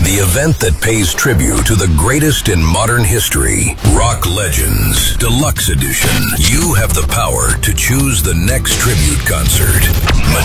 The event that pays tribute to the greatest in modern history, Rock Legends Deluxe Edition. You have the power to choose the next tribute concert.